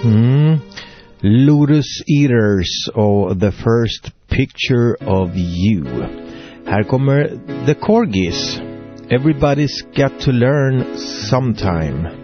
Lotus Eaters och The First Picture of You. Här kommer The Corgis. Everybody's got to learn sometime.